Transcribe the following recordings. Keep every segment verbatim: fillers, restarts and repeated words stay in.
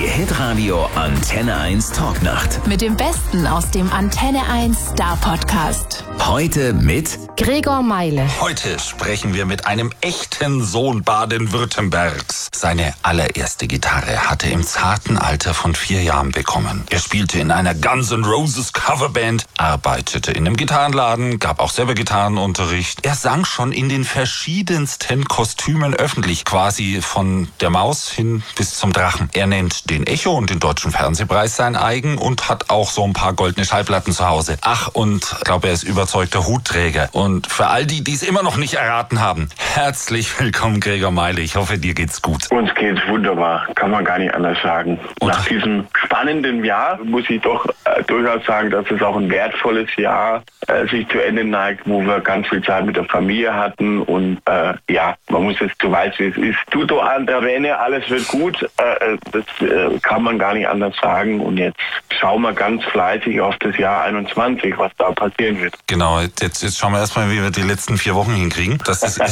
Hitradio Antenne eins Talknacht. Mit dem Besten aus dem Antenne eins Star Podcast. Heute mit Gregor Meile. Heute sprechen wir mit einem echten Sohn Baden-Württembergs. Seine allererste Gitarre hatte er im zarten Alter von vier Jahren bekommen. Er spielte in einer Guns N' Roses Coverband, arbeitete in einem Gitarrenladen, gab auch selber Gitarrenunterricht. Er sang schon in den verschiedensten Kostümen öffentlich, quasi von der Maus hin bis zum Drachen. Er nennt den Echo und den Deutschen Fernsehpreis sein eigen und hat auch so ein paar goldene Schallplatten zu Hause. Ach, und ich glaube, er ist überzeugter Hutträger. Und für all die, die es immer noch nicht erraten haben, herzlich willkommen, Gregor Meile. Ich hoffe, dir geht's gut. Uns geht's wunderbar, kann man gar nicht anders sagen. Und nach diesem spannenden Jahr muss ich doch äh, durchaus sagen, dass es auch ein wertvolles Jahr äh, sich zu Ende neigt, wo wir ganz viel Zeit mit der Familie hatten. Und äh, ja, man muss jetzt, du weißt, wie es ist. Tutto ante bene, alles wird gut. Äh, das äh, kann man gar nicht anders sagen. Und jetzt schauen wir ganz fleißig auf das Jahr einundzwanzig, was da passieren wird. Genau, jetzt, jetzt schauen wir erstmal, wie wir die letzten vier Wochen hinkriegen. Das ist,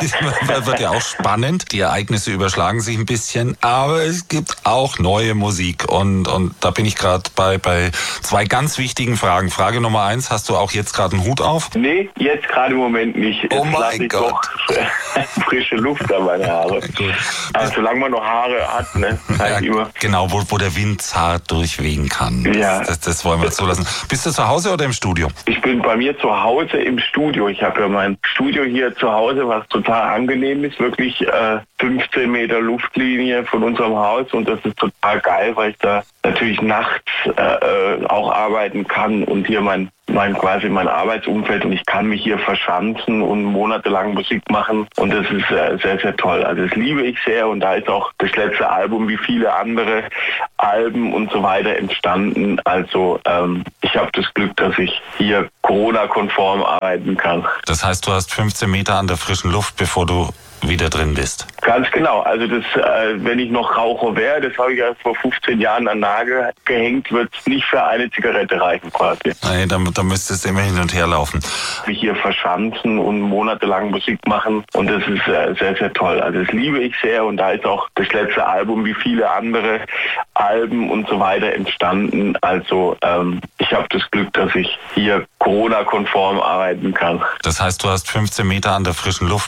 wird ja auch spannend. Die Ereignisse überschlagen sich ein bisschen, aber es gibt auch neue Musik. Und, und da bin ich gerade bei, bei zwei ganz wichtigen Fragen. Frage Nummer eins, hast du auch jetzt gerade einen Hut auf? Nee, jetzt gerade im Moment nicht. Jetzt oh mein ich Gott. Doch frische Luft an meine Haare. Gut. Aber solange man noch Haare hat, ne, halt Ja, immer. genau, wo, wo der Wind zart durchwehen kann. Ja. Das, das, das wollen wir zulassen. Bist du zu Hause oder im Studio? Ich bin bei mir zu Hause im Studio. Ich habe ja mein Studio hier zu Hause, was total angenehm ist. Wirklich äh, fünfzehn Meter Luftlinie von unserem Haus. Und das ist total geil, weil ich da natürlich nachts äh, auch arbeiten kann und hier mein mein quasi mein Arbeitsumfeld, und ich kann mich hier verschanzen und monatelang Musik machen, und das ist äh, sehr, sehr toll. Also das liebe ich sehr, und da ist auch das letzte Album wie viele andere Alben und so weiter entstanden. Also ähm, ich habe das Glück, dass ich hier Corona-konform arbeiten kann. Das heißt, du hast fünfzehn Meter an der frischen Luft, bevor du wieder drin bist. Ganz genau. Also das, äh, wenn ich noch Raucher wäre, das habe ich ja vor fünfzehn Jahren an Nagel gehängt, wird es nicht für eine Zigarette reichen quasi. Nein, da, da müsstest du immer hin und her laufen. Mich hier verschanzen und monatelang Musik machen, und das ist äh, sehr, sehr toll. Also das liebe ich sehr, und da ist auch das letzte Album wie viele andere Alben und so weiter entstanden. Also ähm, ich habe das Glück, dass ich hier Corona-konform arbeiten kann. Das heißt, du hast fünfzehn Meter an der frischen Luft,